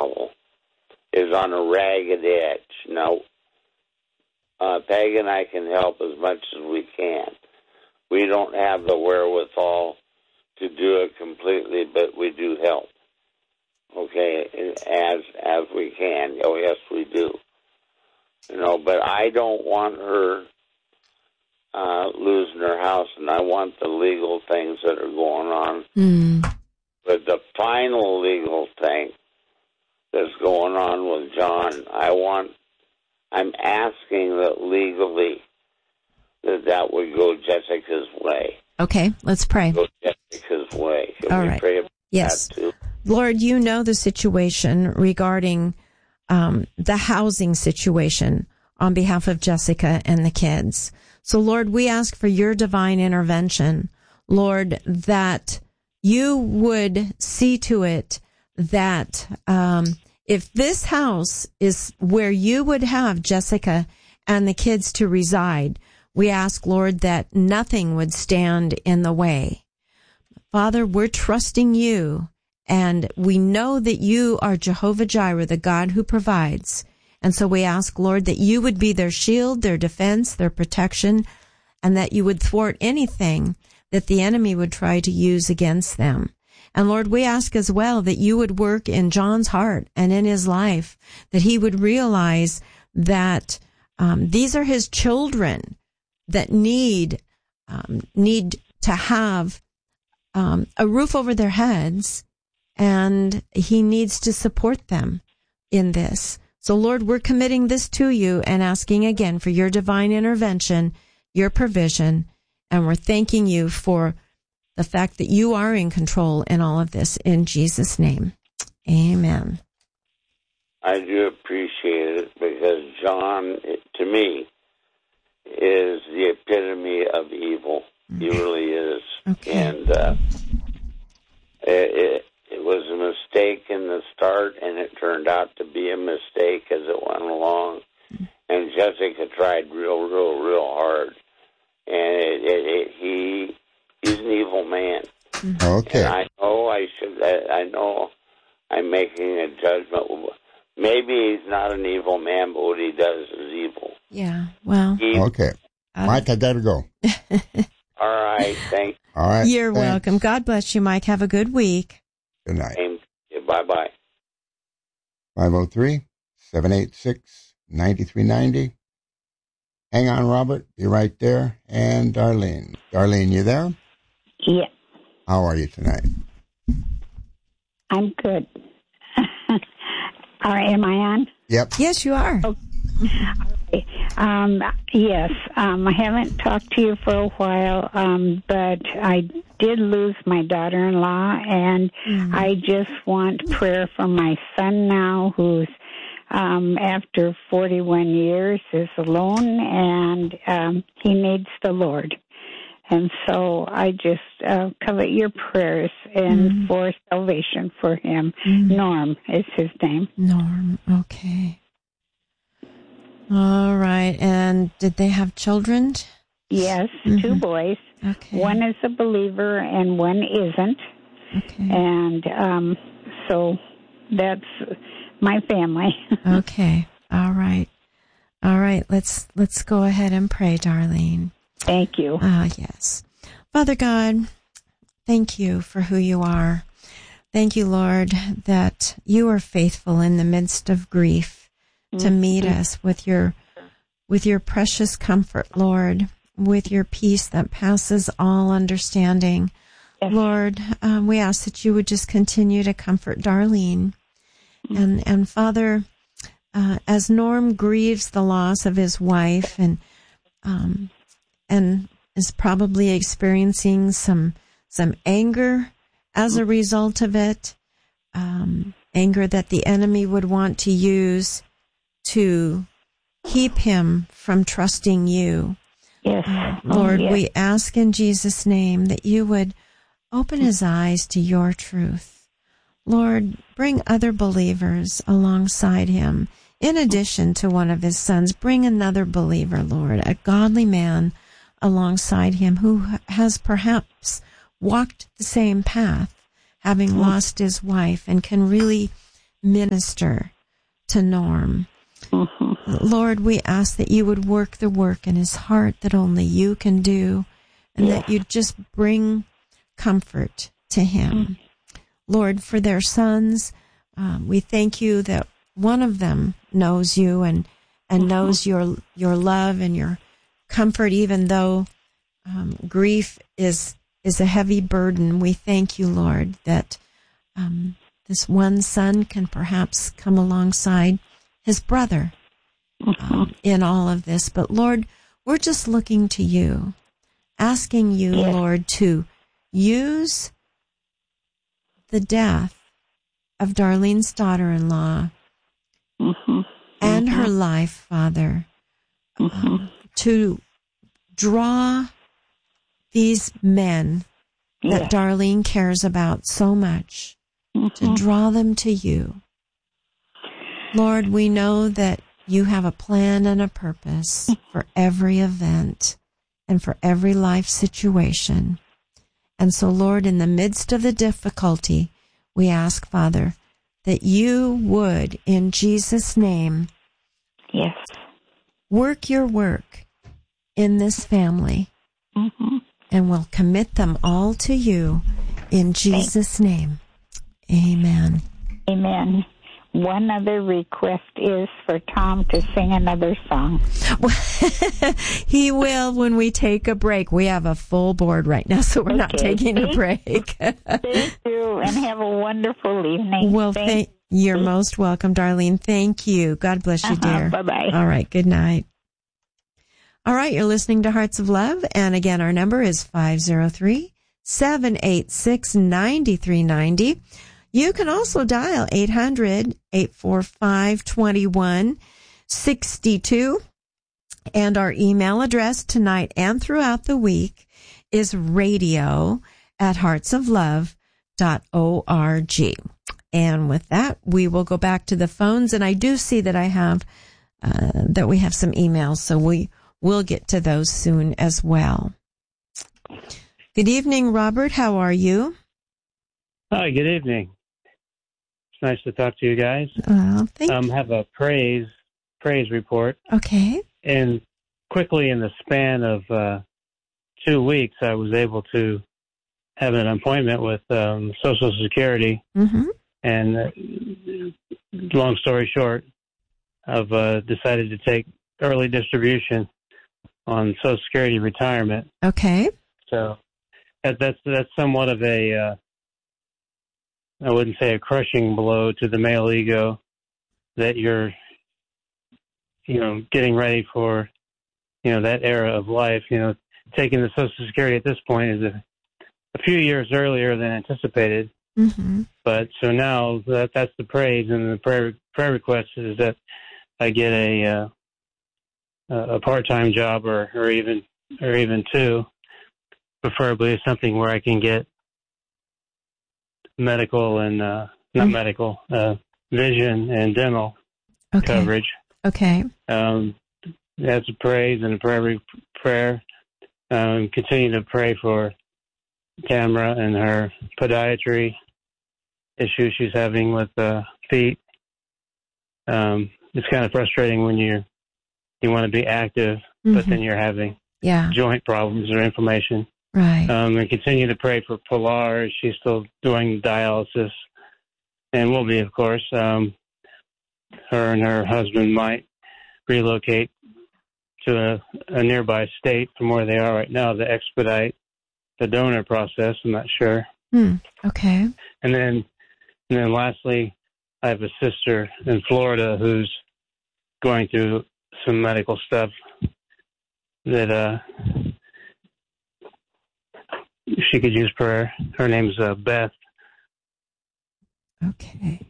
novel is on a ragged edge. Now, Peg and I can help as much as we can. We don't have the wherewithal to do it completely, but we do help. Okay, as we can. Oh, yes, we do. But I don't want her losing her house, and I want the legal things that are going on. But the final legal thing that's going on with John, I'm asking that legally that would go Jessica's way. Okay, let's pray. Go Jessica's way. Can All we right. pray about yes. that too? Lord, you know the situation regarding the housing situation on behalf of Jessica and the kids. So, Lord, we ask for your divine intervention, Lord, that you would see to it that if this house is where you would have Jessica and the kids to reside, we ask, Lord, that nothing would stand in the way. Father, we're trusting you, and we know that you are Jehovah Jireh, the God who provides. And so we ask, Lord, that you would be their shield, their defense, their protection, and that you would thwart anything that the enemy would try to use against them. And Lord, we ask as well that you would work in John's heart and in his life, that he would realize that these are his children that need to have a roof over their heads, and he needs to support them in this. So, Lord, we're committing this to you and asking again for your divine intervention, your provision, and we're thanking you for the fact that you are in control in all of this. In Jesus' name, amen. I do appreciate it because John, to me, is the epitome of evil. He really is. Okay. And it was a mistake in the start, and it turned out to be a mistake as it went along. And Jessica tried real hard. And he's an evil man. Okay. And I know I'm making a judgment. Maybe he's not an evil man, but what he does is evil. Yeah, well. Okay. Mike, I gotta go. All right, thanks. All right. You're welcome. God bless you, Mike. Have a good week. Good night. Bye-bye. 503-786-9390. Hang on, Robert. Be right there. And Darlene. Darlene, you there? Yeah. How are you tonight? I'm good. All right, am I on? Yep. Yes, you are. Okay. Yes, I haven't talked to you for a while, but I did lose my daughter-in-law, and I just want prayer for my son now, who's after 41 years is alone, and he needs the Lord. And so I just covet your prayers and for salvation for him. Norm is his name. Norm, okay. All right. And did they have children? Yes, 2 boys. Okay. One is a believer and one isn't. Okay. And so that's my family. Okay. All right. All right. Let's go ahead and pray, Darlene. Thank you. Yes. Father God, thank you for who you are. Thank you, Lord, that you are faithful in the midst of grief to meet us with your precious comfort, Lord, with your peace that passes all understanding. Yes. Lord, we ask that you would just continue to comfort Darlene. And Father, as Norm grieves the loss of his wife and is probably experiencing some anger as a result of it, anger that the enemy would want to use to keep him from trusting you. Yes. Lord, yes. we ask in Jesus' name that you would open his eyes to your truth. Lord, bring other believers alongside him. In addition to one of his sons, bring another believer, Lord, a godly man alongside him who has perhaps walked the same path, having lost his wife, and can really minister to Norm. Lord, we ask that you would work the work in his heart that only you can do, and that you'd just bring comfort to him. Lord, for their sons, we thank you that one of them knows you and knows your love and your comfort, even though grief is a heavy burden. We thank you, Lord, that this one son can perhaps come alongside his brother in all of this. But Lord, we're just looking to you, asking you, Lord, to use the death of Darlene's daughter-in-law and her life, Father, to draw these men that Darlene cares about so much, to draw them to you. Lord, we know that you have a plan and a purpose for every event and for every life situation. And so, Lord, in the midst of the difficulty, we ask, Father, that you would, in Jesus' name, work your work in this family. And we'll commit them all to you in Jesus' name. Amen. Amen. One other request is for Tom to sing another song. He will when we take a break. We have a full board right now, so we're not taking a break. Thank you, and have a wonderful evening. Well, you're most welcome, Darlene. Thank you. God bless you, dear. Bye-bye. All right, good night. All right, you're listening to Hearts of Love, and again, our number is 503-786-9390. You can also dial 800-845-2162. And our email address tonight and throughout the week is radio@heartsoflove.org. And with that, we will go back to the phones. And I do see that that we have some emails, so we'll get to those soon as well. Good evening, Robert. How are you? Hi, good evening. It's nice to talk to you guys. Thank you. Have a praise report. Okay. And quickly, in the span of 2 weeks, I was able to have an appointment with Social Security. And long story short, I've decided to take early distribution on Social Security retirement. Okay. So that's somewhat of a I wouldn't say a crushing blow to the male ego that you're getting ready for that era of life. Taking the Social Security at this point is a few years earlier than anticipated. But so now that's the praise, and the prayer request is that I get a part-time job or even two, preferably something where I can get medical and not medical vision and dental coverage. Okay. That's a praise and a prayer. Continue to pray for Tamara and her podiatry issue she's having with feet. It's kind of frustrating when you want to be active, but then you're having joint problems or inflammation. Right. And continue to pray for Pilar. She's still doing dialysis, and will be, of course. Her and her husband might relocate to a nearby state from where they are right now to expedite the donor process. I'm not sure. Okay. And then lastly, I have a sister in Florida who's going through some medical stuff that she could use prayer. Her name's Beth. Okay.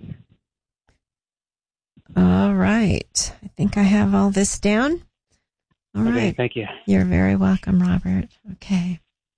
All right. I think I have all this down. All right. Okay, thank you. You're very welcome, Robert. Okay.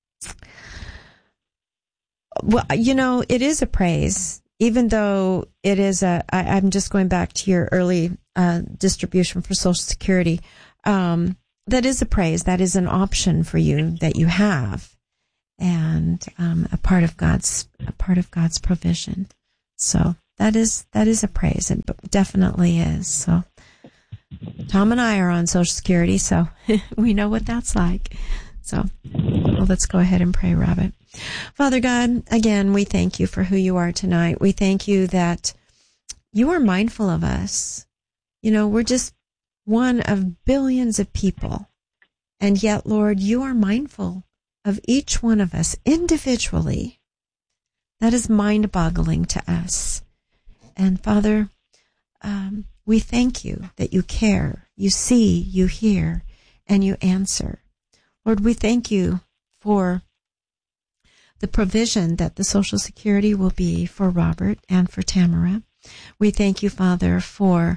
Well, it is a praise, even though it is I'm just going back to your early distribution for Social Security. That is a praise. That is an option for you that you have, and a part of God's provision. So that is a praise. It definitely is. So Tom and I are on Social Security, so we know what that's like. So let's go ahead and pray, Robert. Father God, again, we thank you for who you are tonight. We thank you that you are mindful of us. We're just one of billions of people. And yet, Lord, you are mindful of each one of us individually. That is mind-boggling to us. And Father, we thank you that you care, you see, you hear, and you answer. Lord, we thank you for the provision that the Social Security will be for Robert and for Tamara. We thank you, Father, for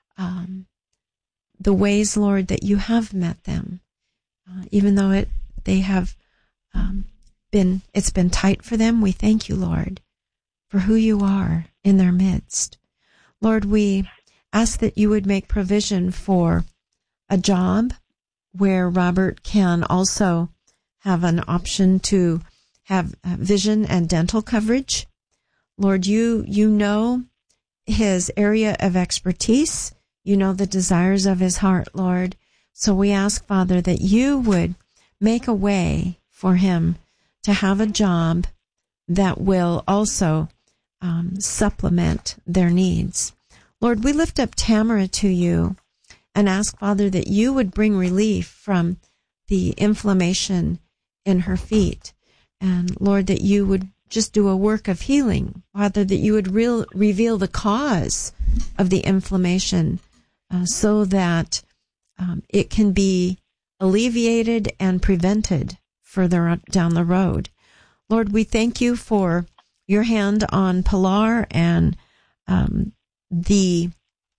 the ways, Lord, that you have met them, even though they have it's been tight for them. We thank you, Lord, for who you are in their midst. Lord, we ask that you would make provision for a job where Robert can also have an option to have vision and dental coverage. Lord, you know his area of expertise. You know the desires of his heart, Lord. So we ask, Father, that you would make a way for him to have a job that will also supplement their needs. Lord, we lift up Tamara to you and ask, Father, that you would bring relief from the inflammation in her feet. And Lord, that you would just do a work of healing. Father, that you would reveal the cause of the inflammation so that it can be alleviated and prevented further down the road. Lord, we thank you for your hand on Pilar and the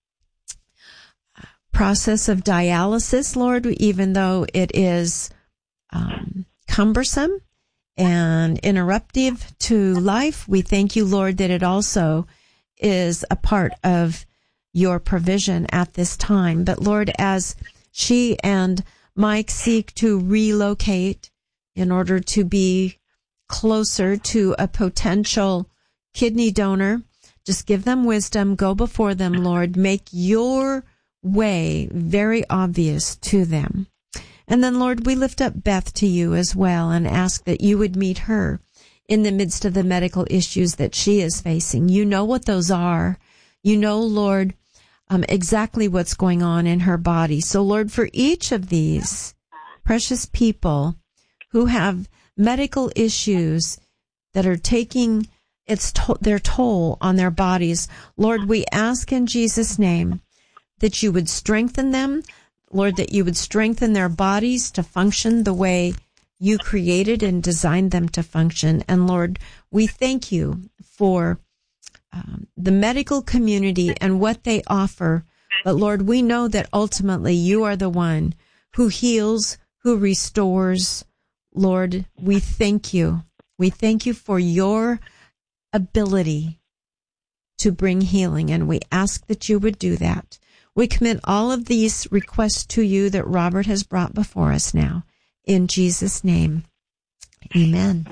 process of dialysis, Lord, even though it is cumbersome and interruptive to life. We thank you, Lord, that it also is a part of your provision at this time. But Lord, as she and Mike seek to relocate in order to be closer to a potential kidney donor, just give them wisdom, go before them, Lord, make your way very obvious to them. And then, Lord, we lift up Beth to you as well and ask that you would meet her in the midst of the medical issues that she is facing. You know what those are. You know, Lord, exactly what's going on in her body. So, Lord, for each of these precious people who have medical issues that are taking their toll on their bodies, Lord, we ask in Jesus' name that you would strengthen them, Lord, that you would strengthen their bodies to function the way you created and designed them to function. And Lord, we thank you for the medical community and what they offer. But Lord, we know that ultimately you are the one who heals, who restores. Lord, we thank you. We thank you for your ability to bring healing, and we ask that you would do that. We commit all of these requests to you that Robert has brought before us now. In Jesus' name, amen.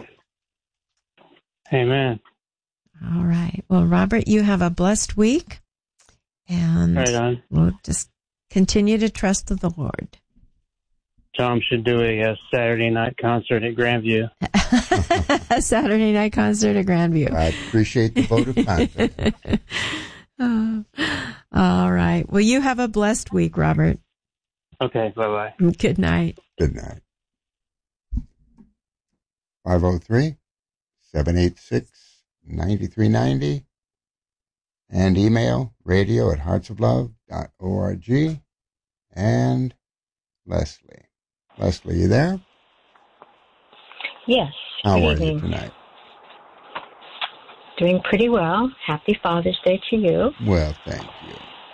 Amen. All right. Well, Robert, you have a blessed week, and right on. We'll just continue to trust the Lord. Tom should do a Saturday night concert at Grandview. A Saturday night concert at Grandview. I appreciate the vote of confidence. Oh, all right. Well, you have a blessed week, Robert. Okay, bye-bye. Good night. Good night. 503-786-9390 and email radio@heartsoflove.org. And Leslie. Leslie, you there? Yes. How are you tonight? Doing pretty well. Happy Father's Day to you. Well, thank you.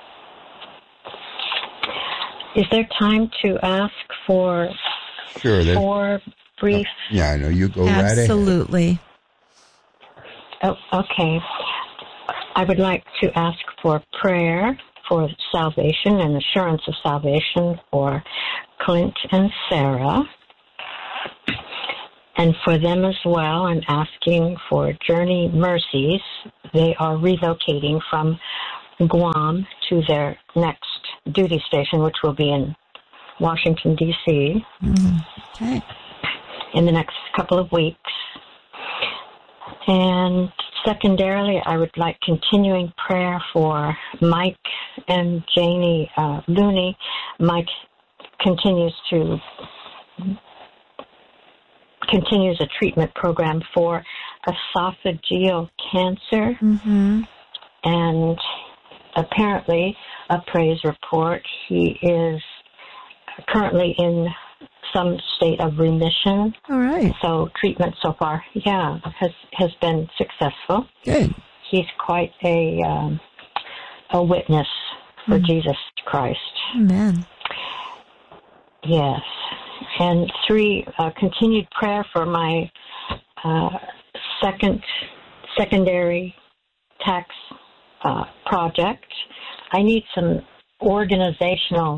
Is there time to ask for four brief... Yeah, I know. You go right ahead. Absolutely. Oh, okay. I would like to ask for prayer for salvation and assurance of salvation for Clint and Sarah. And for them as well, I'm asking for Journey Mercies. They are relocating from Guam to their next duty station, which will be in Washington, D.C. Okay. In the next couple of weeks. And secondarily, I would like continuing prayer for Mike and Janie Looney. Mike continues a treatment program for esophageal cancer. And apparently, a praise report, he is currently in some state of remission. All right. So treatment so far, has been successful. Good. He's quite a witness for Jesus Christ. Amen. Yes. And 3, continued prayer for my secondary tax project. I need some organizational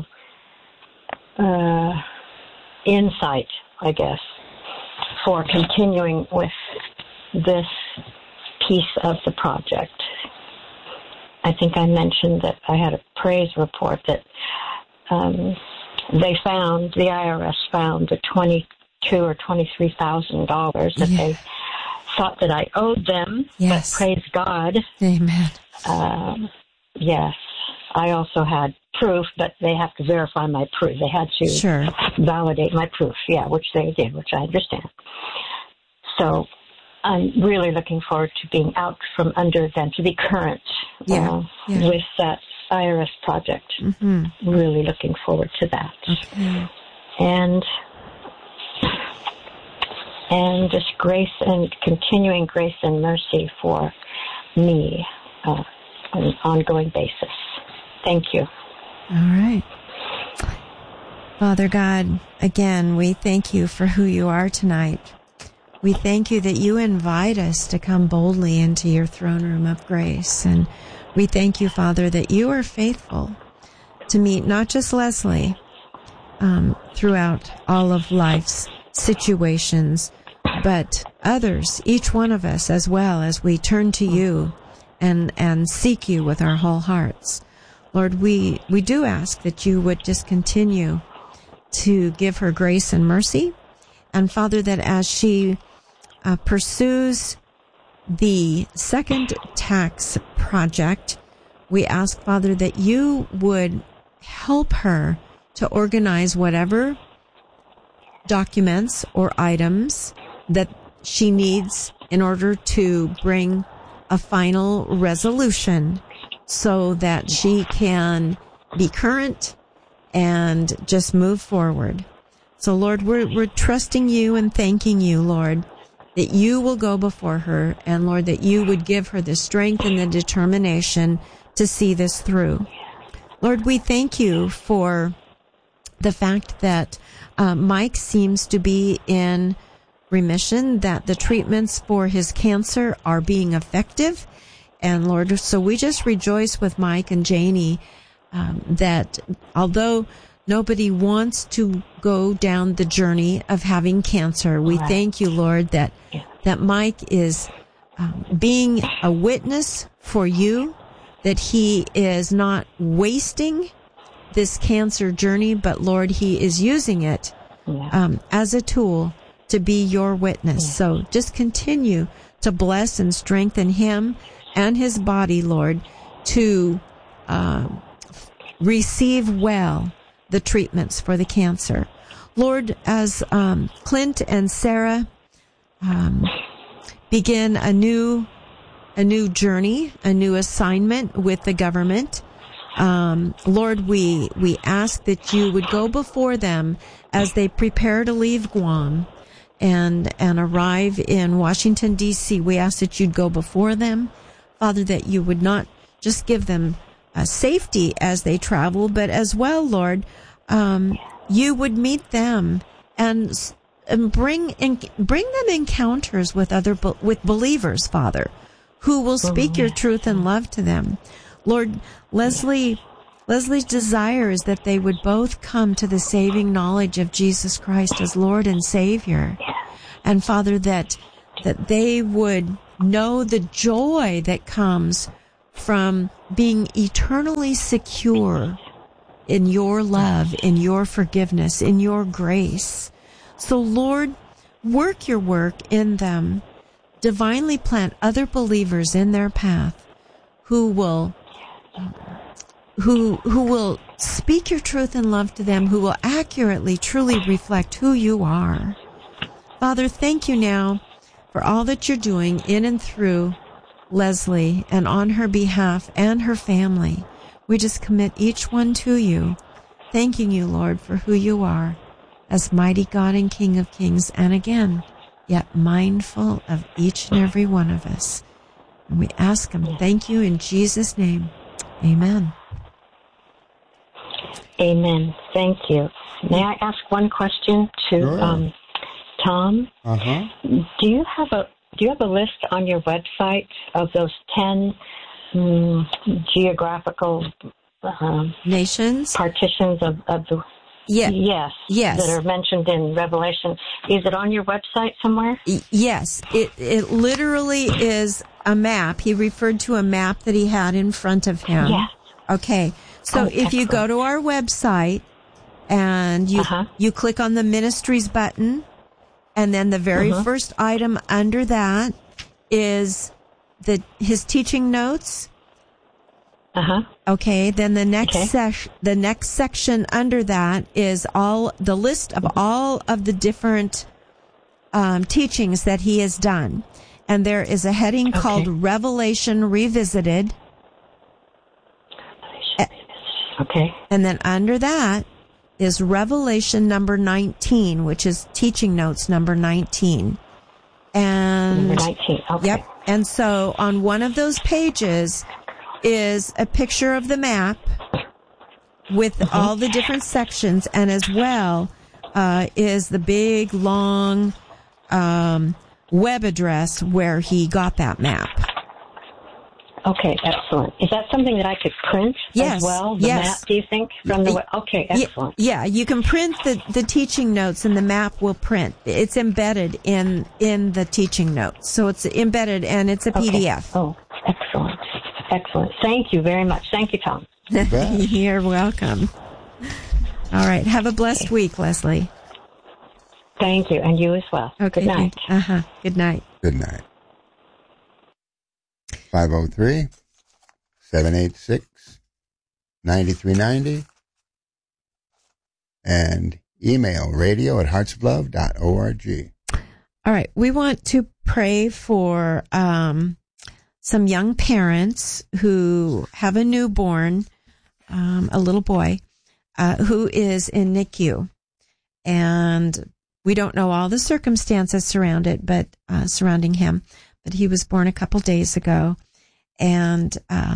insight, I guess, for continuing with this piece of the project. I think I mentioned that I had a praise report that the IRS found the $22,000 or $23,000 that they thought that I owed them. Yes. But praise God. Amen. Yes. I also had proof, but they have to verify my proof. They had to validate my proof, which they did, which I understand. So I'm really looking forward to being out from under them, to be current with that IRS project. Really looking forward to that. Okay. And just grace and continuing grace and mercy for me on an ongoing basis. Thank you. All right. Father God, again, we thank you for who you are tonight. We thank you that you invite us to come boldly into your throne room of grace. And we thank you, Father, that you are faithful to meet not just Leslie throughout all of life's situations, but others, each one of us as well, as we turn to you and seek you with our whole hearts. Lord, we do ask that you would just continue to give her grace and mercy. And Father, that as she pursues the second tax project, we ask, Father, that you would help her to organize whatever documents or items that she needs in order to bring a final resolution so that she can be current and just move forward. So, Lord, we're trusting you and thanking you, Lord, that you will go before her, and, Lord, that you would give her the strength and the determination to see this through. Lord, we thank you for the fact that Mike seems to be in remission, that the treatments for his cancer are being effective. And Lord, so we just rejoice with Mike and Janie that although nobody wants to go down the journey of having cancer, we thank you, Lord, that Mike is being a witness for you, that he is not wasting this cancer journey, but Lord, he is using it as a tool to be your witness. So just continue to bless and strengthen him and his body, Lord, to receive well the treatments for the cancer. Lord, as Clint and Sarah begin a new journey, a new assignment with the government, Lord, we ask that you would go before them as they prepare to leave Guam and arrive in Washington, D.C. We ask that you'd go before them, Father, that you would not just give them safety as they travel, but as well, Lord, you would meet them and bring them encounters with with believers, Father, who will speak your truth and love to them. Lord, Leslie's desire is that they would both come to the saving knowledge of Jesus Christ as Lord and Savior. And Father, that they would know the joy that comes from being eternally secure in your love, in your forgiveness, in your grace. So Lord, work your work in them. Divinely plant other believers in their path who will speak your truth and love to them, who will accurately, truly reflect who you are. Father, thank you now for all that you're doing in and through Leslie and on her behalf and her family. We just commit each one to you, thanking you, Lord, for who you are as mighty God and King of Kings, and again, yet mindful of each and every one of us. And we ask him, thank you in Jesus' name. Amen. Amen. Thank you. May I ask one question to Sure. Tom? Uh-huh. Do you have a list on your website of those 10 geographical Nations? partitions of the Yes. that are mentioned in Revelation? Is it on your website somewhere? Yes. It literally is a map. He referred to a map that he had in front of him. Yes. Okay. So if you go to our website and you click on the ministries button, and then the very first item under that is his teaching notes. Okay. Then the next section under that is the list of all of the different teachings that he has done, and there is a heading called Revelation Revisited. Okay. And then under that is Revelation number 19, which is teaching notes number 19. And number 19. Okay. Yep. And so on one of those pages is a picture of the map with all the different sections, and as well is the big long web address where he got that map. Okay, excellent. Is that something that I could print as well? The map, do you think? From the okay, excellent. Yeah, you can print the teaching notes, and the map will print. It's embedded in the teaching notes. So it's embedded, and it's a PDF. Oh, excellent. Excellent. Thank you very much. Thank you, Tom. You're welcome. All right. Have a blessed week, Leslie. Thank you, and you as well. Okay. Good night. Good night. Good night. 503-786-9390 and email radio@heartsoflove.org. All right. We want to pray for some young parents who have a newborn, a little boy, who is in NICU. And we don't know all the circumstances surrounding him, but he was born a couple days ago. And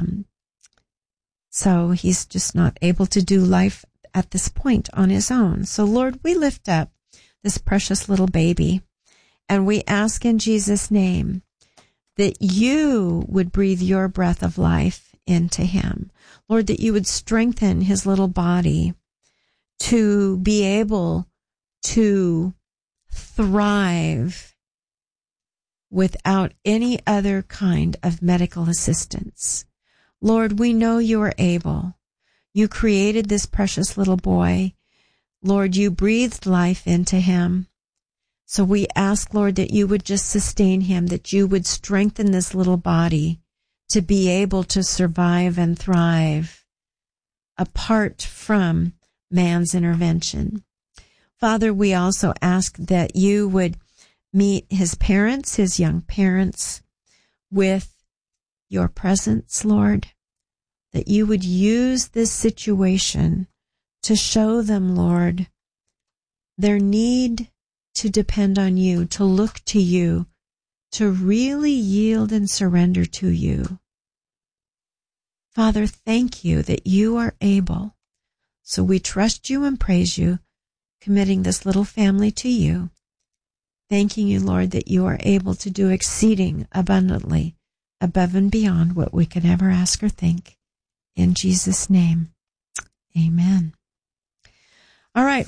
so he's just not able to do life at this point on his own. So, Lord, we lift up this precious little baby, and we ask in Jesus' name that you would breathe your breath of life into him. Lord, that you would strengthen his little body to be able to thrive without any other kind of medical assistance. Lord, we know you are able. You created this precious little boy. Lord, you breathed life into him. So we ask, Lord, that you would just sustain him, that you would strengthen this little body to be able to survive and thrive apart from man's intervention. Father, we also ask that you would meet his parents, his young parents, with your presence, Lord, that you would use this situation to show them, Lord, their need to depend on you, to look to you, to really yield and surrender to you. Father, thank you that you are able. So we trust you and praise you, committing this little family to you. Thanking you, Lord, that you are able to do exceeding abundantly, above and beyond what we could ever ask or think. In Jesus' name, amen. All right,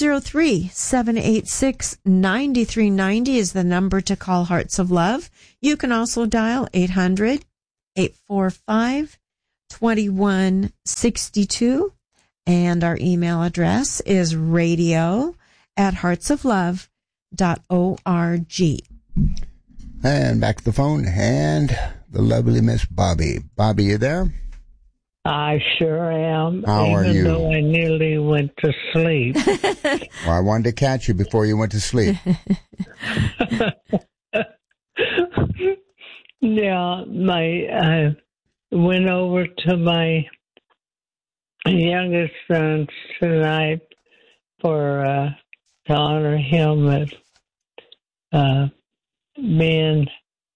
503-786-9390 is the number to call Hearts of Love. You can also dial 800-845-2162. And our email address is radio@heartsoflove.org. And back to the phone, and the lovely Miss Bobby. Bobby, you there? I sure am. How are you? Even though I nearly went to sleep. Well, I wanted to catch you before you went to sleep. Yeah, I went over to my youngest son tonight to honor him as being,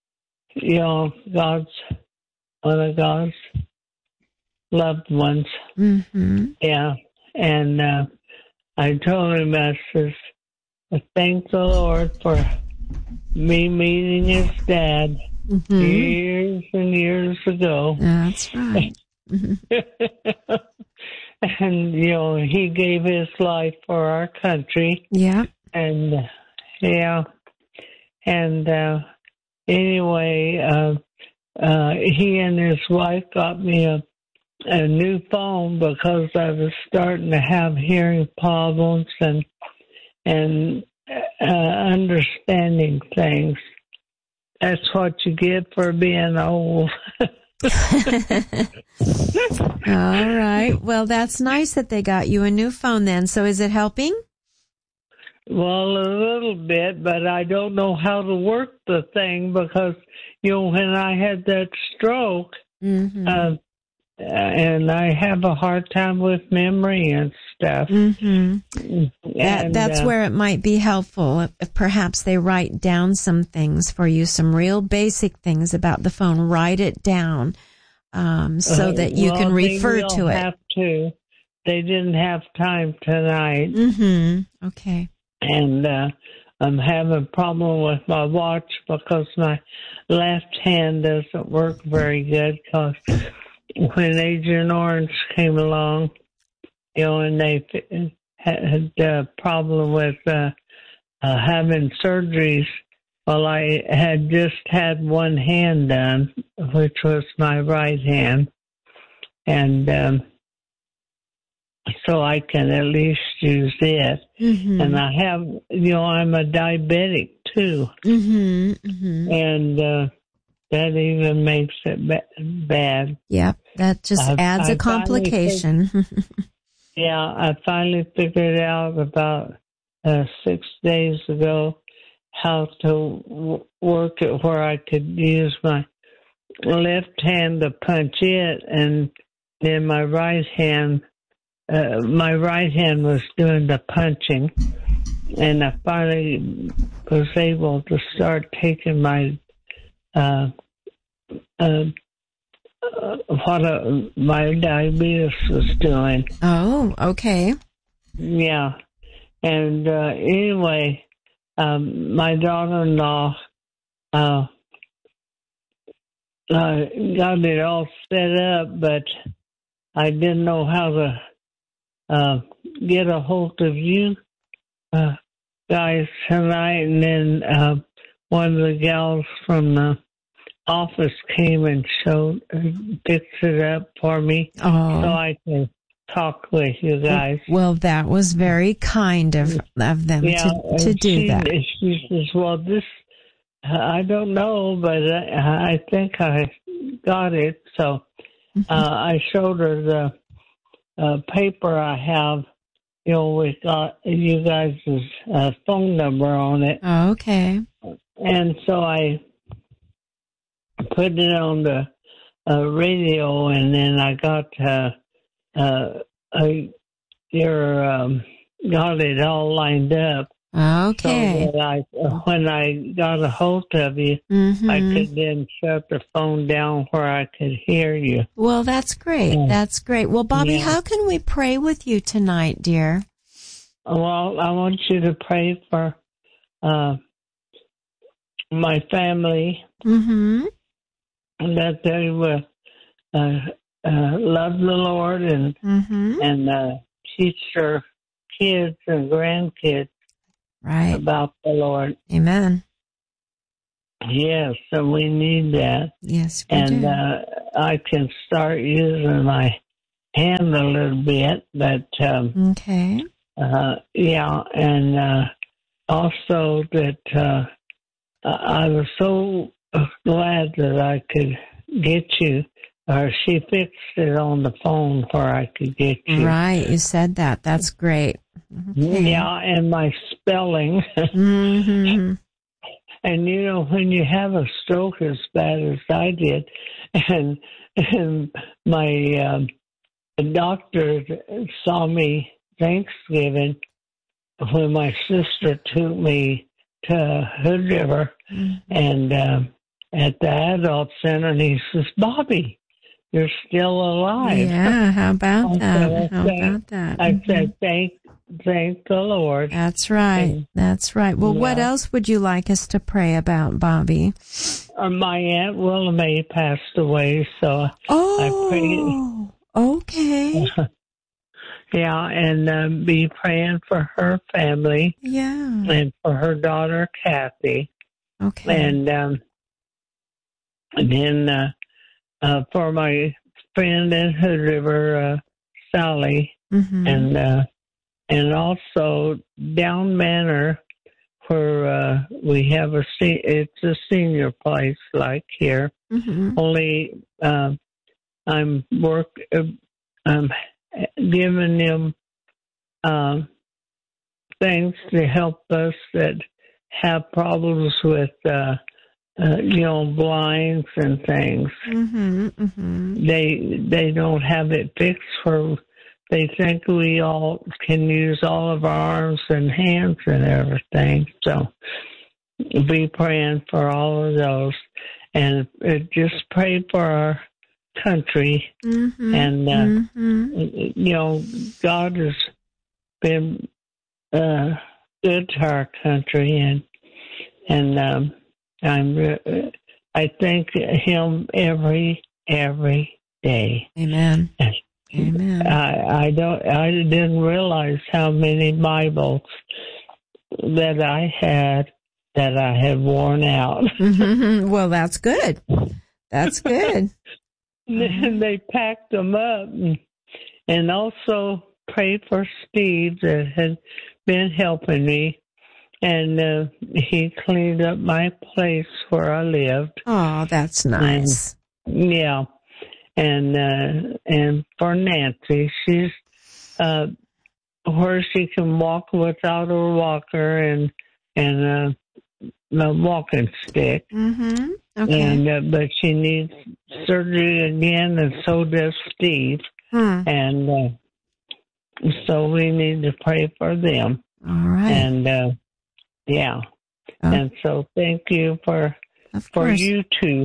one of God's loved ones. Mm-hmm. Yeah, and I told him, I says, thank the Lord for me meeting his dad years and years ago. That's right. And, he gave his life for our country. Yeah. And, And anyway, he and his wife got me a new phone because I was starting to have hearing problems and understanding things. That's what you get for being old. All right. Well, that's nice that they got you a new phone then. So is it helping? Well, a little bit, but I don't know how to work the thing because, when I had that stroke, and I have a hard time with memory and stuff. That's where it might be helpful if perhaps they write down some things for you, some real basic things about the phone. Write it down so that you can refer to it. Have to. They didn't have time tonight. Okay. And I'm having a problem with my watch because my left hand doesn't work very good because when Agent Orange came along, and they had a problem with having surgeries. Well, I had just had one hand done, which was my right hand. And so I can at least use it. And I have, I'm a diabetic too. And that even makes it bad. Yep, that just adds a complication. I finally figured out about 6 days ago how to work it where I could use my left hand to punch it, and then my right hand was doing the punching, and I finally was able to start taking my my diabetes was doing. Oh, okay. Yeah. And anyway, my daughter-in-law got it all set up, but I didn't know how to get a hold of you guys tonight. And then one of the gals from the office came and fixed it up for me so I can talk with you guys. Well, that was very kind of them to do that. She says, well, this, I don't know, but I think I got it. So I showed her the paper I have, with you guys' phone number on it. Oh, okay. And so I put it on the radio, and then I got got it all lined up. Okay. So that when I got a hold of you, I could then shut the phone down where I could hear you. Well, that's great. That's great. Well, Bobby, how can we pray with you tonight, dear? Well, I want you to pray for my family. That they will love the Lord and teach their kids and grandkids about the Lord. Amen. Yes, so we need that. Yes, we and do. I can start using my hand a little bit, but okay. Yeah, and also that I was so glad that I could get you, or she fixed it on the phone where I could get you. Right, you said that. That's great. Okay. Yeah, and my spelling. Mm-hmm. And you know, when you have a stroke as bad as I did, and my doctor saw me Thanksgiving when my sister took me to Hood River, and at the adult center, and he says, "Bobby, you're still alive." Yeah, how about that? How about that? I said, Thank the Lord. That's right. That's right. Well, what else would you like us to pray about, Bobby? My Aunt Willa Mae passed away, so I prayed. Okay. Yeah, and be praying for her family. Yeah. And for her daughter, Kathy. Okay. And then for my friend in Hood River, Sally, and also Down Manor, where we have it's a senior place like here. Only I'm giving them things to help us that have problems with blinds and things. They don't have it fixed for. They think we all can use all of our arms and hands and everything. So be praying for all of those. And just pray for our country. And, God has been good to our country. And I thank Him every day. Amen. Amen. I didn't realize how many Bibles that I had worn out. Well, that's good. That's good. And they packed them up, and also pray for Steve that had been helping me, and he cleaned up my place where I lived. Oh, that's nice. Yeah. And for Nancy, she's where she can walk without her walker and a walking stick. Okay. And but she needs surgery again, and so does Steve. And so we need to pray for them. All right. And yeah. And so thank you for you too.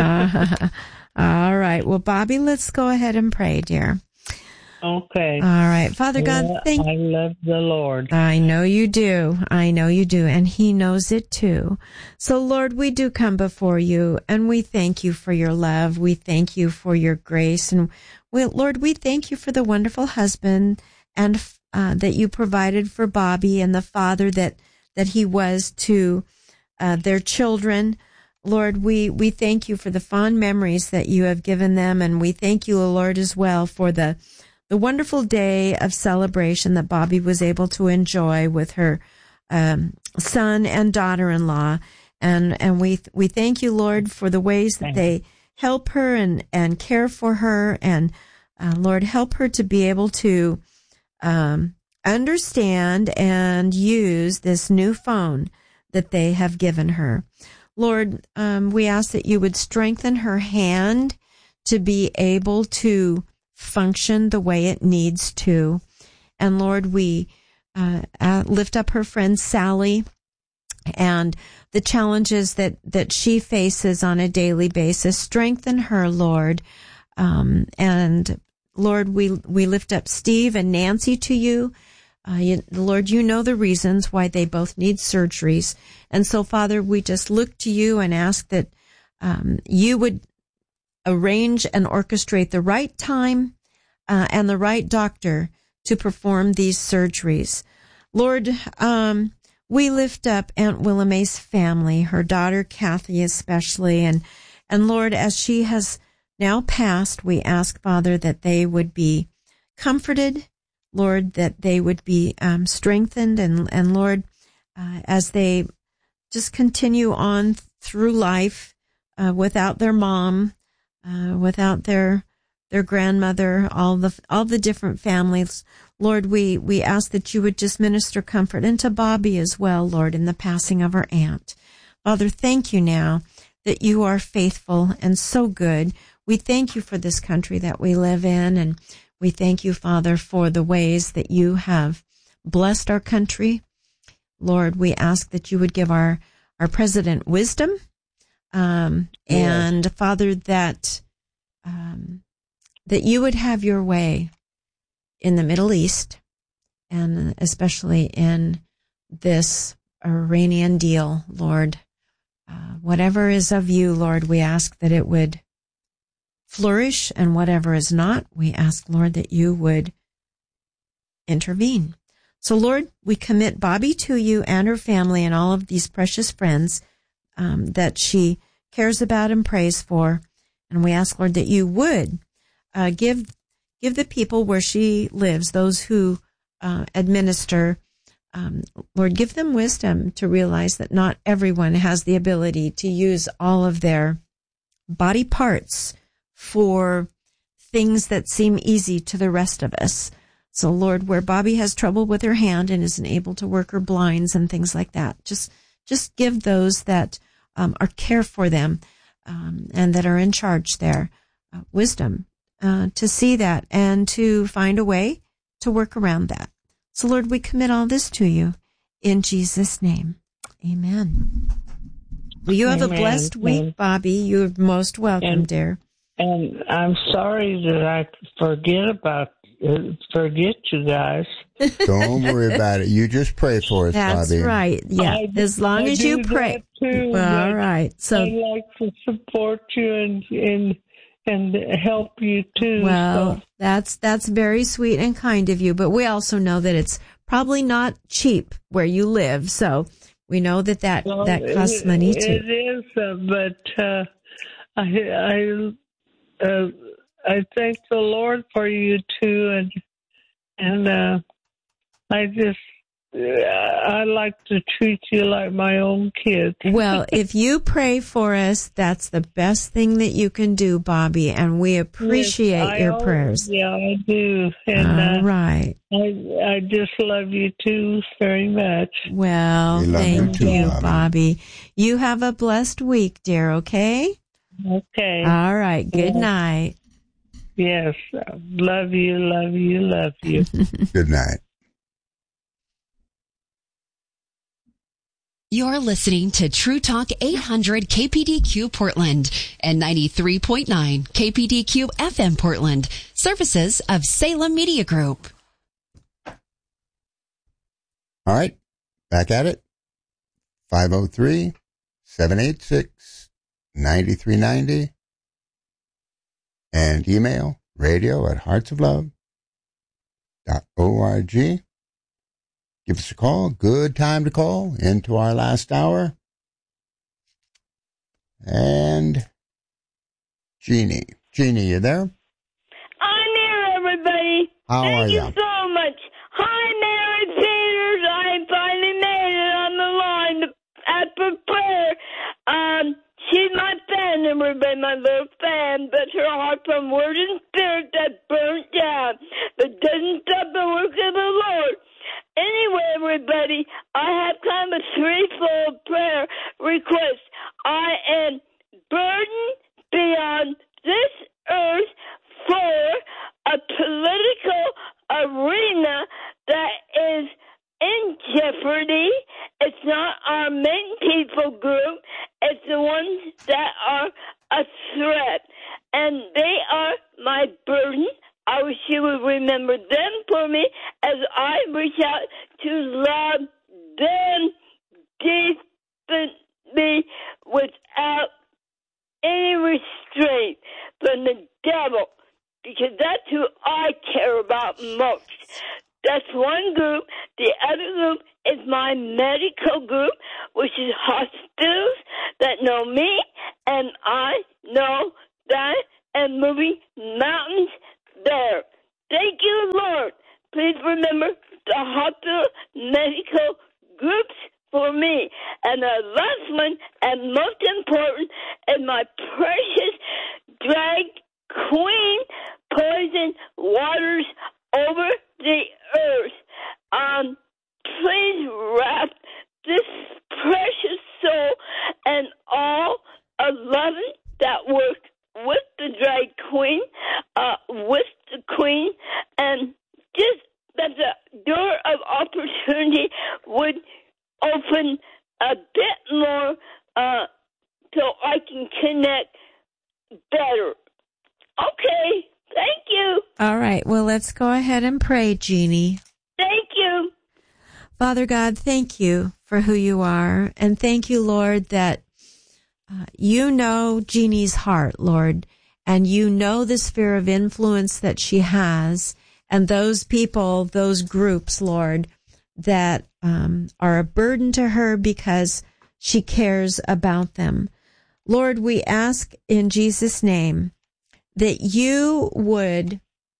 All right. Well, Bobby, let's go ahead and pray, dear. Okay. All right. Father God, I love the Lord. I know you do. I know you do. And He knows it too. So, Lord, we do come before you, and we thank you for your love. We thank you for your grace. And Lord, we thank you for the wonderful husband and that you provided for Bobby, and the father that he was to their children. Lord, we thank you for the fond memories that you have given them, and we thank you, Lord, as well for the wonderful day of celebration that Bobby was able to enjoy with her son and daughter-in-law. And we thank you, Lord, for the ways that they help her and care for her, and Lord, help her to be able to understand and use this new phone that they have given her. Lord, we ask that you would strengthen her hand to be able to function the way it needs to. And Lord, we lift up her friend Sally and the challenges that she faces on a daily basis. Strengthen her, Lord. And Lord, we lift up Steve and Nancy to you. Lord, you know the reasons why they both need surgeries. And so, Father, we just look to you and ask that you would arrange and orchestrate the right time and the right doctor to perform these surgeries. Lord, we lift up Aunt Willa Mae's family, her daughter Kathy especially, and Lord, as she has now passed, we ask, Father, that they would be comforted, Lord, that they would be strengthened, and Lord, as they just continue on through life without their mom, without their grandmother, all the different families. Lord, we ask that you would just minister comfort, and to Bobby as well, Lord, in the passing of her aunt. Father, thank you now that you are faithful and so good. We thank you for this country that we live in, and we thank you, Father, for the ways that you have blessed our country. Lord, we ask that you would give our president wisdom, and Father, that you would have your way in the Middle East, and especially in this Iranian deal, Lord. Whatever is of you, Lord, we ask that it would flourish, and whatever is not, we ask, Lord, that you would intervene. So, Lord, we commit Bobby to you and her family and all of these precious friends that she cares about and prays for. And we ask, Lord, that you would give the people where she lives, those who administer, Lord, give them wisdom to realize that not everyone has the ability to use all of their body parts for things that seem easy to the rest of us. So, Lord, where Bobby has trouble with her hand and isn't able to work her blinds and things like that, just give those that are care for them and that are in charge there wisdom to see that and to find a way to work around that. So, Lord, we commit all this to you in Jesus' name. Amen. Well, you have a blessed week, Bobby. You're most welcome, dear. And I'm sorry that I forget you guys. Don't worry about it. You just pray for us, That's Bobby. That's right. Yeah, as long as you pray. Too, all right. So I like to support you and help you too. Well, so. that's very sweet and kind of you, but we also know that it's probably not cheap where you live. So we know that costs money too. It is, but I thank the Lord for you too, and I like to treat you like my own kids. Well, if you pray for us, that's the best thing that you can do, Bobby, and we appreciate your prayers. Yeah, I do. And, all right. I just love you too very much. Well, thank you, Bobby. You have a blessed week, dear, okay? Okay. All right. Good night. Yes. Love you, love you, love you. Good night. You're listening to True Talk 800 KPDQ Portland and 93.9 KPDQ FM Portland, services of Salem Media Group. All right, back at it. 503-786-9390 and email radio@heartsoflove.org. Give us a call. Good time to call into our last hour. And Jeannie, you there? I'm here, everybody. How are you? Thank you so much. Hi, Mary Peters. I finally made it on the line after prayer. She's my fan, everybody, my little fan, but her heart from word and spirit that burnt down, but doesn't stop the work of the Lord. Anyway, everybody, I have kind of a threefold prayer request. I am burdened beyond this earth for a political arena that is in jeopardy. It's not our main people group. It's the ones that are a threat. And they are my burden. I wish you would remember them for me as I reach out to love them deeply without any restraint from the devil, because that's who I care about most. That's one group. The other group is my medical group, which is hospitals that know me, and I know that, and moving mountains there. Thank you, Lord. Please remember the hospital medical groups for me. And the last one, and most important, is my precious drag queen poison waters over the earth. Please wrap this precious soul and all 11 that work with the drag queen, with the queen, and just that the door of opportunity would open a bit more so I can connect better. Okay, thank you. All right, well, let's go ahead and pray, Jeannie. Thank you. Father God, thank you for who you are, and thank you, Lord, that you know Jeannie's heart, Lord, and you know the sphere of influence that she has, and those people, those groups, Lord, that are a burden to her because she cares about them. Lord, we ask in Jesus' name that you would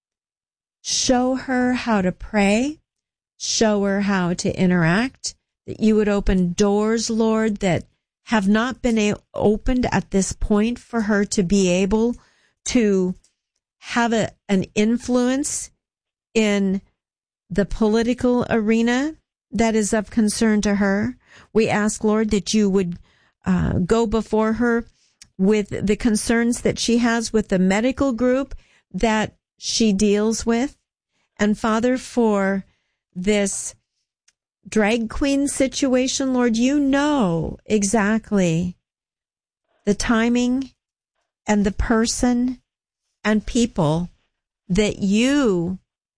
show her how to pray, show her how to interact, that you would open doors, Lord, that have not been opened at this point for her to be able to have an influence in the political arena that is of concern to her. We ask, Lord, that you would go before her with the concerns that she has with the medical group that she deals with. And Father, for this drag queen situation, Lord, you know exactly the timing and the person and people that you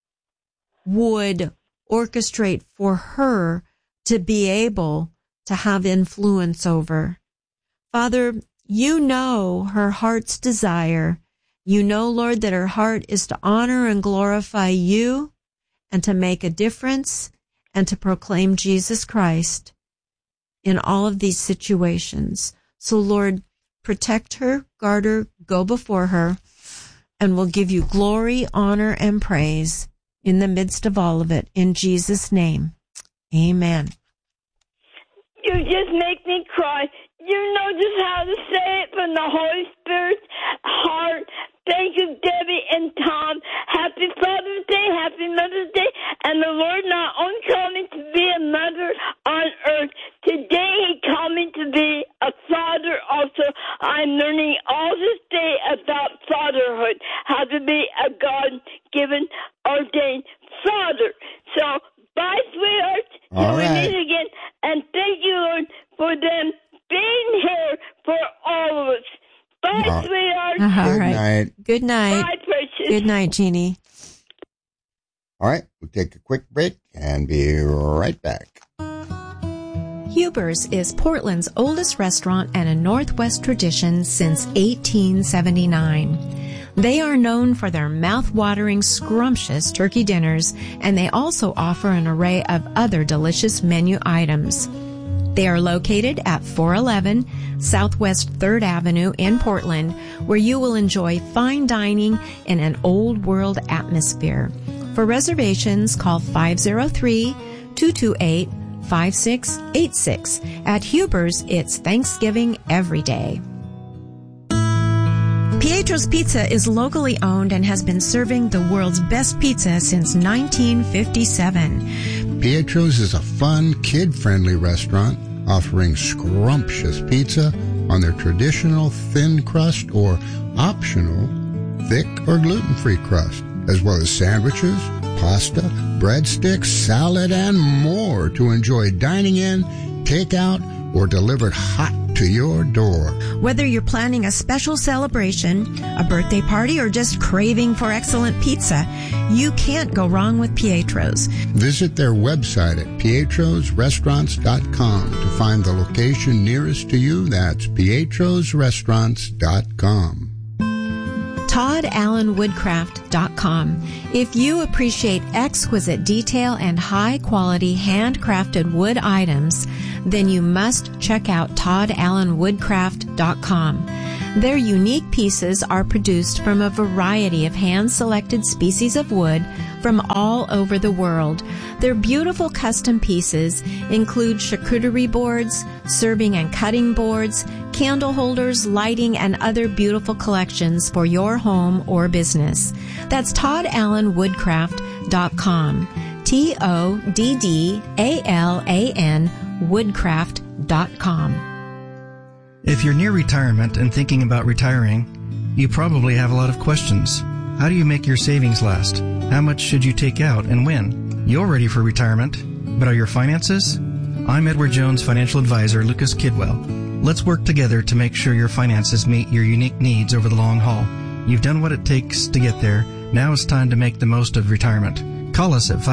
would orchestrate for her to be able to have influence over. Father, you know her heart's desire. You know, Lord, that her heart is to honor and glorify you and to make a difference and to proclaim Jesus Christ in all of these situations. So, Lord, protect her, guard her, go before her, and we'll give you glory, honor, and praise in the midst of all of it. In Jesus' name, amen. You just make me cry. You know just how to say it from the Holy Spirit's heart. Thank you, Debbie and Tom. Happy Father's Day, happy Mother's Day. And the Lord not only called me to be a mother on earth, today He called me to be a father also. I'm learning all this day about fatherhood, how to be a God-given, ordained father. So, bye, sweethearts. Till we meet again. And thank you, Lord, for them being here for all of us. Bye, sweetheart. Good night. Good night. Bye, precious. Good night, Jeannie. All right, we'll take a quick break and be right back. Huber's is Portland's oldest restaurant and a Northwest tradition since 1879. They are known for their mouth-watering, scrumptious turkey dinners, and they also offer an array of other delicious menu items. They are located at 411 Southwest 3rd Avenue in Portland, where you will enjoy fine dining in an old-world atmosphere. For reservations, call 503-228-5686. At Huber's, it's Thanksgiving every day. Pietro's Pizza is locally owned and has been serving the world's best pizza since 1957. Pietro's is a fun, kid-friendly restaurant offering scrumptious pizza on their traditional thin crust or optional thick or gluten-free crust, as well as sandwiches, pasta, breadsticks, salad, and more to enjoy dining in, takeout, or delivered hot to your door. Whether you're planning a special celebration, a birthday party, or just craving for excellent pizza, you can't go wrong with Pietro's. Visit their website at pietrosrestaurants.com to find the location nearest to you. That's pietrosrestaurants.com. ToddAllenWoodcraft.com. If you appreciate exquisite detail and high-quality handcrafted wood items, then you must check out ToddAllenWoodcraft.com. Their unique pieces are produced from a variety of hand-selected species of wood from all over the world. Their beautiful custom pieces include charcuterie boards, serving and cutting boards, candle holders, lighting, and other beautiful collections for your home or business. That's ToddAllenWoodcraft.com. ToddAllan Woodcraft.com. If you're near retirement and thinking about retiring, you probably have a lot of questions. How do you make your savings last? How much should you take out and when? You're ready for retirement, but are your finances? I'm Edward Jones financial advisor Lucas Kidwell. Let's work together to make sure your finances meet your unique needs over the long haul. You've done what it takes to get there. Now it's time to make the most of retirement. Call us at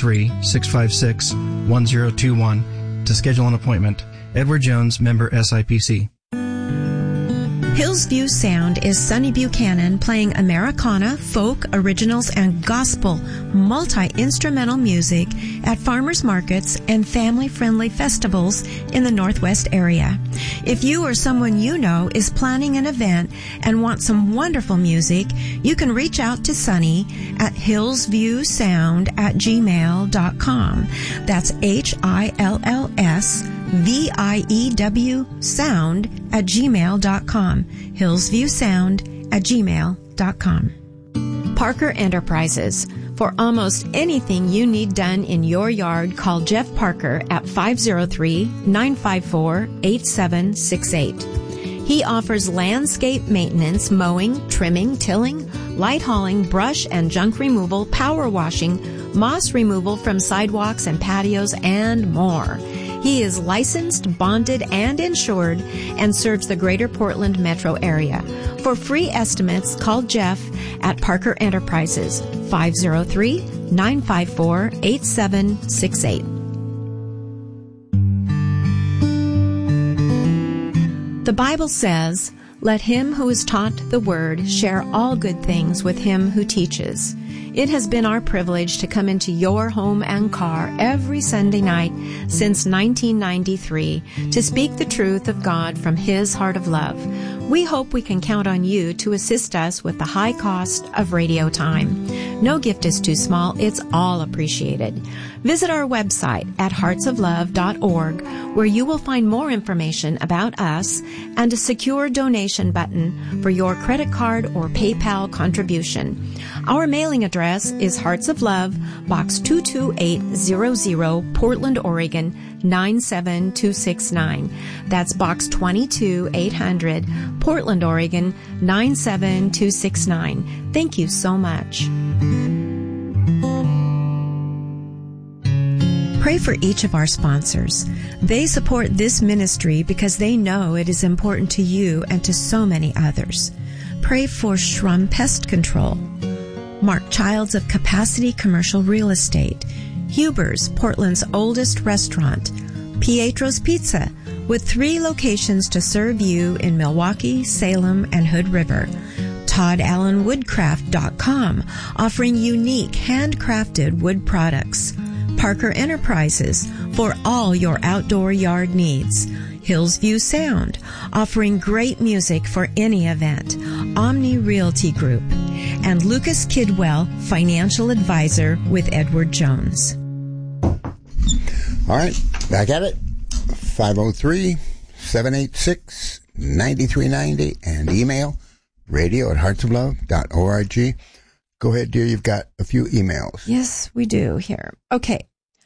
503-656-1021 to schedule an appointment. Edward Jones, member SIPC. Hillsview Sound is Sonny Buchanan playing Americana, folk, originals, and gospel multi-instrumental music at farmers markets and family-friendly festivals in the Northwest area. If you or someone you know is planning an event and want some wonderful music, you can reach out to Sonny at hillsviewsound@gmail.com. That's HILLSVIEW sound@gmail.com. hillsviewsound@gmail.com. Parker Enterprises. For almost anything you need done in your yard, call Jeff Parker at 503-954-8768. He offers landscape maintenance, mowing, trimming, tilling, light hauling, brush and junk removal, power washing, moss removal from sidewalks and patios, and more. He is licensed, bonded, and insured and serves the greater Portland metro area. For free estimates, call Jeff at Parker Enterprises, 503-954-8768. The Bible says, "Let him who is taught the word share all good things with him who teaches." It has been our privilege to come into your home and car every Sunday night since 1993 to speak the truth of God from His heart of love. We hope we can count on you to assist us with the high cost of radio time. No gift is too small. It's all appreciated. Visit our website at heartsoflove.org, where you will find more information about us and a secure donation button for your credit card or PayPal contribution. Our mailing address is Hearts of Love, Box 22800, Portland, Oregon, 97269. That's Box 22800, Portland, Oregon, 97269. Thank you so much. Pray for each of our sponsors. They support this ministry because they know it is important to you and to so many others. Pray for Shrum Pest Control, Mark Childs of Capacity Commercial Real Estate, Huber's, Portland's oldest restaurant, Pietro's Pizza, with 3 locations to serve you in Milwaukee, Salem, and Hood River. ToddAllenWoodcraft.com, offering unique handcrafted wood products. Parker Enterprises, for all your outdoor yard needs. Hillsview Sound, offering great music for any event. Omni Realty Group. And Lucas Kidwell, financial advisor with Edward Jones. All right, back at it. 503-786-9390 and email radio@heartsoflove.org. Go ahead, dear. You've got a few emails. Yes, we do here. Okay.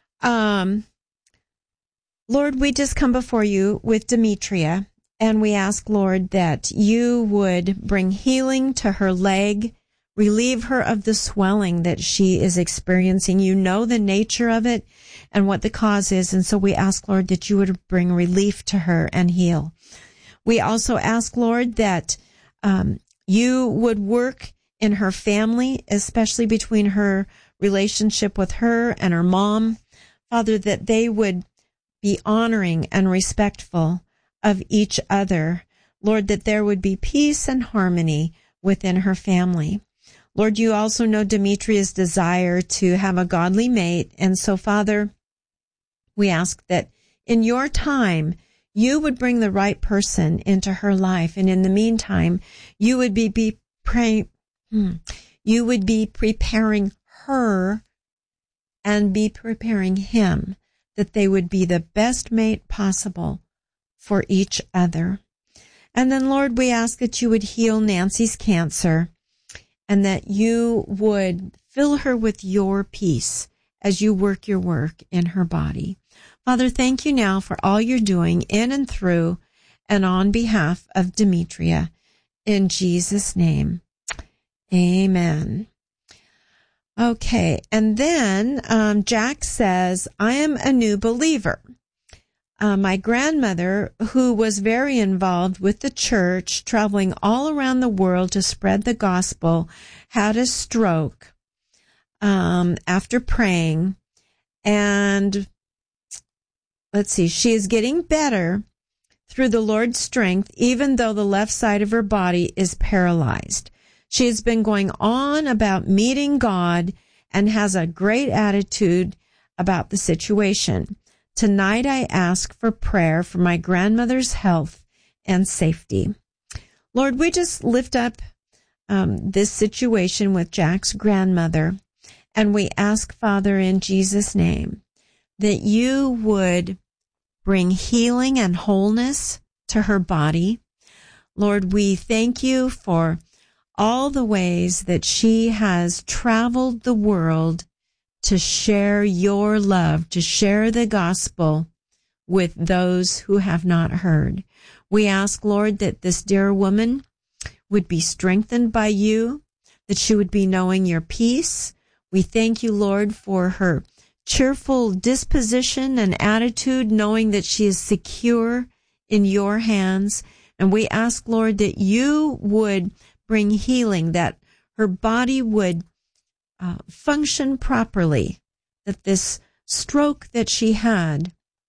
Lord, we just come before you with Demetria, and we ask, Lord, that you would bring healing to her leg, relieve her of the swelling that she is experiencing. You know the nature of it and what the cause is, and so we ask, Lord, that you would bring relief to her and heal. We also ask, Lord, that you would work in her family, especially between her relationship with her and her mom. Father, that they would be honoring and respectful of each other. Lord, that there would be peace and harmony within her family. Lord, you also know Demetria's desire to have a godly mate. And so, Father, we ask that in your time, you would bring the right person into her life. And in the meantime, you would be preparing her and be preparing him, that they would be the best mate possible for each other. And then, Lord, we ask that you would heal Nancy's cancer and that you would fill her with your peace as you work your work in her body. Father, thank you now for all you're doing in and through and on behalf of Demetria. In Jesus' name, amen. Okay, and then Jack says, I am a new believer. My grandmother, who was very involved with the church, traveling all around the world to spread the gospel, had a stroke after praying. And let's see, she is getting better through the Lord's strength, even though the left side of her body is paralyzed. She has been going on about meeting God and has a great attitude about the situation. Tonight I ask for prayer for my grandmother's health and safety. Lord, we just lift up this situation with Jack's grandmother, and we ask, Father, in Jesus' name, that you would bring healing and wholeness to her body. Lord, we thank you for all the ways that she has traveled the world to share your love, to share the gospel with those who have not heard. We ask, Lord, that this dear woman would be strengthened by you, that she would be knowing your peace. We thank you, Lord, for her cheerful disposition and attitude, knowing that she is secure in your hands. And we ask, Lord, that you would bring healing, that her body would function properly, that this stroke that she had,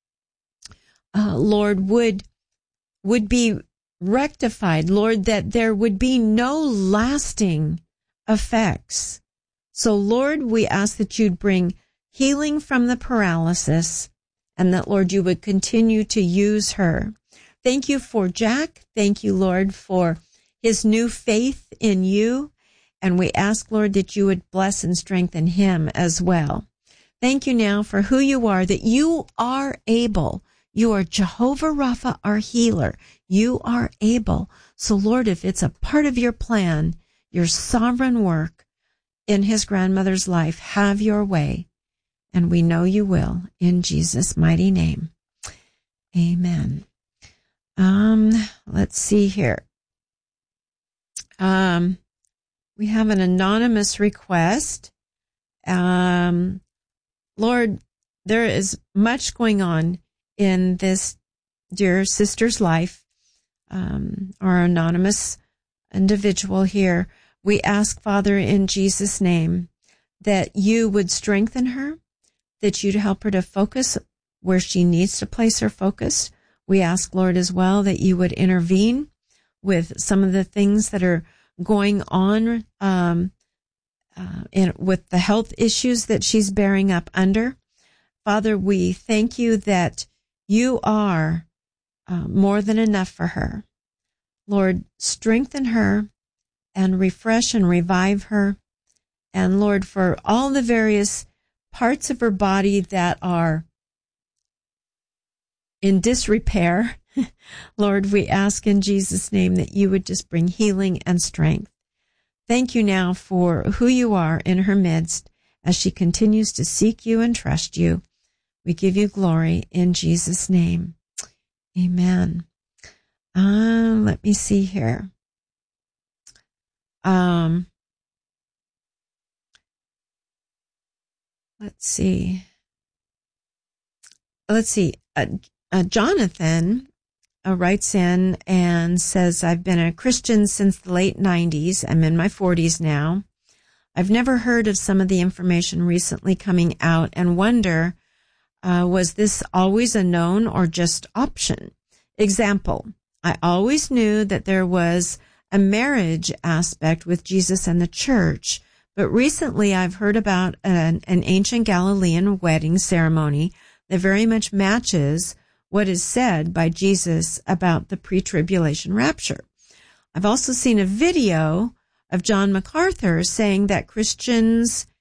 Lord, would be rectified, Lord, that there would be no lasting effects. So, Lord, we ask that you'd bring healing from the paralysis and that, Lord, you would continue to use her. Thank you for Jack. Thank you, Lord, for his new faith in you. And we ask, Lord, that you would bless and strengthen him as well. Thank you now for who you are, that you are able. You are Jehovah Rapha, our healer. You are able. So, Lord, if it's a part of your plan, your sovereign work in his grandmother's life, have your way. And we know you will, in Jesus' mighty name. Amen. Let's see here. We have an anonymous request. Lord, there is much going on in this dear sister's life. Our anonymous individual here. We ask, Father, in Jesus' name, that you would strengthen her, that you'd help her to focus where she needs to place her focus. We ask, Lord, as well, that you would intervene with some of the things that are going on with the health issues that she's bearing up under. Father, we thank you that you are more than enough for her. Lord, strengthen her and refresh and revive her. And Lord, for all the various parts of her body that are in disrepair, Lord, we ask in Jesus' name that you would just bring healing and strength. Thank you now for who you are in her midst as she continues to seek you and trust you. We give you glory in Jesus' name. Amen. Let me see here. Let's see. Jonathan writes in and says, I've been a Christian since the late 90s. I'm in my 40s now. I've never heard of some of the information recently coming out and wonder, was this always a known or just option? Example, I always knew that there was a marriage aspect with Jesus and the church. But recently I've heard about an ancient Galilean wedding ceremony that very much matches what is said by Jesus about the pre-tribulation rapture. I've also seen a video of John MacArthur saying that Christians